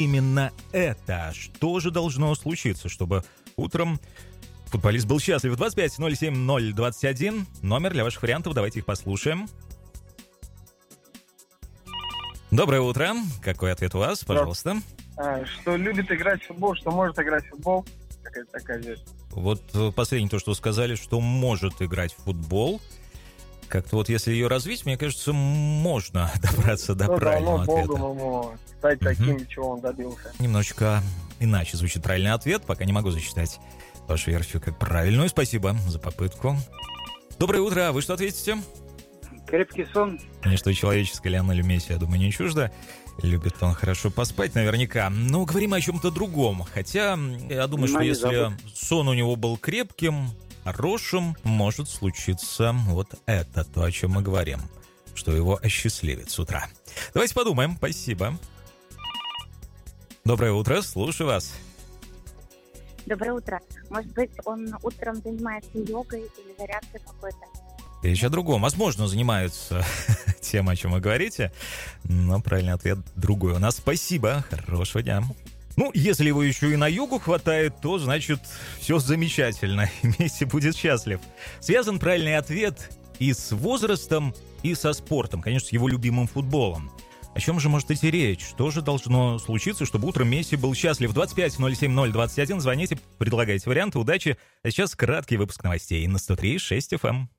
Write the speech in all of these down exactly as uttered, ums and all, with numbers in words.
именно это? Что же должно случиться, чтобы утром футболист был счастлив? двадцать пять ноль семь ноль двадцать один. Номер для ваших вариантов. Давайте их послушаем. Доброе утро. Какой ответ у вас? Пожалуйста. А, что любит играть в футбол, что может играть в футбол. Какая-то такая версия. Вот последнее то, что сказали, что может играть в футбол. Как-то вот если ее развить, мне кажется, можно добраться до ну, правильного да, ответа. Богу ему стать угу. таким, чего он добился. Немножечко иначе звучит правильный ответ. Пока не могу засчитать вашу версию как правильную. Спасибо за попытку. Доброе утро. А вы что ответите? Крепкий сон. Конечно, человеческое Лионелю Месси, я думаю, не чуждо. Любит он хорошо поспать наверняка. Но говорим о чем-то другом. Хотя, я думаю, что если сон у него был крепким, хорошим, может случиться вот это, то, о чем мы говорим, что его осчастливит с утра. Давайте подумаем. Спасибо. Доброе утро, слушаю вас. Доброе утро. Может быть, он утром занимается йогой или зарядкой какой-то? Речь о другом. Возможно, занимаются тем, о чем вы говорите, но правильный ответ другой у нас. Спасибо, хорошего дня. Ну, если его еще и на йогу хватает, то, значит, все замечательно, и Месси будет счастлив. Связан правильный ответ и с возрастом, и со спортом, конечно, с его любимым футболом. О чем же может идти речь? Что же должно случиться, чтобы утром Месси был счастлив? двадцать пять ноль семь ноль двадцать один, звоните, предлагайте варианты, удачи. А сейчас краткий выпуск новостей на сто три и шесть эф эм.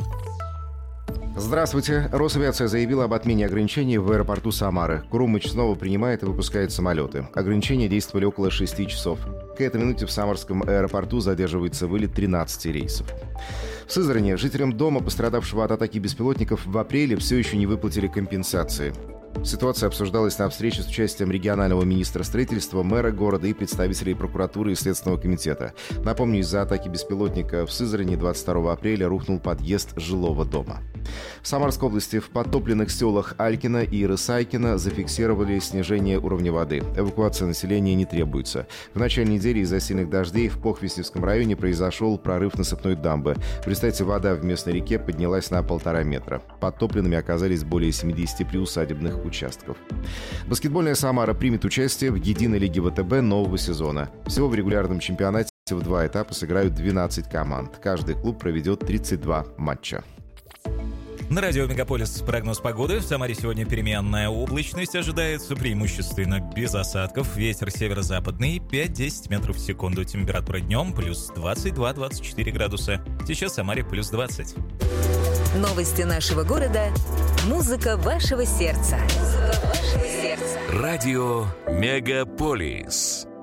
Здравствуйте. Росавиация заявила об отмене ограничений в аэропорту Самары. Крумыч снова принимает и выпускает самолеты. Ограничения действовали около шести часов. К этой минуте в Самарском аэропорту задерживается вылет тринадцати рейсов. В Сызрани жителям дома, пострадавшего от атаки беспилотников в апреле, все еще не выплатили компенсации. Ситуация обсуждалась на встрече с участием регионального министра строительства, мэра города и представителей прокуратуры и Следственного комитета. Напомню, из-за атаки беспилотника в Сызрани двадцать второго апреля рухнул подъезд жилого дома. В Самарской области в подтопленных селах Алькино и Рысайкино зафиксировали снижение уровня воды. Эвакуация населения не требуется. В начале недели из-за сильных дождей в Похвестневском районе произошел прорыв насыпной дамбы. Представьте, вода в местной реке поднялась на полтора метра. Подтопленными оказались более семидесяти приусадебных участков. Баскетбольная Самара примет участие в единой лиге ВТБ нового сезона. Всего в регулярном чемпионате в два этапа сыграют двенадцать команд. Каждый клуб проведет тридцать два матча. На радио «Мегаполис» прогноз погоды. В Самаре сегодня переменная облачность ожидается, преимущественно без осадков. Ветер северо-западный пять-десять метров в секунду. Температура днем плюс двадцать два - двадцать четыре градуса. Сейчас в Самаре плюс двадцать. Новости нашего города. Музыка вашего сердца. Музыка вашего сердца. Радио «Мегаполис».